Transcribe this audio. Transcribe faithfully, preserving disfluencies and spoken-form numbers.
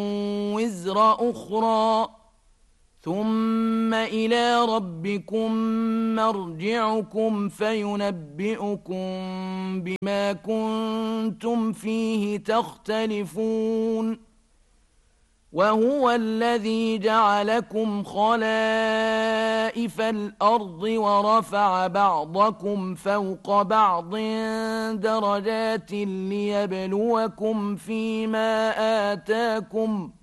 وزر أخرى ثم إلى ربكم مرجعكم فينبئكم بما كنتم فيه تختلفون وهو الذي جعلكم خلائف الأرض ورفع بعضكم فوق بعض درجات ليبلوكم فيما آتاكم